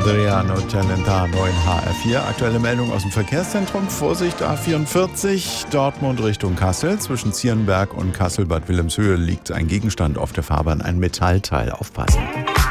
Adriano Celentano in HR4. Aktuelle Meldung aus dem Verkehrszentrum. Vorsicht, A44, Dortmund Richtung Kassel. Zwischen Zierenberg und Kassel-Bad Wilhelmshöhe liegt ein Gegenstand auf der Fahrbahn, ein Metallteil. Aufpassen.